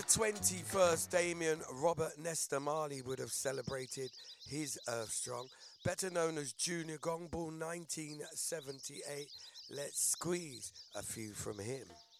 21st, Damien Robert Nesta Marley would have celebrated his Earth Strong, better known as Junior Gong, born 1978. Let's squeeze a few from him.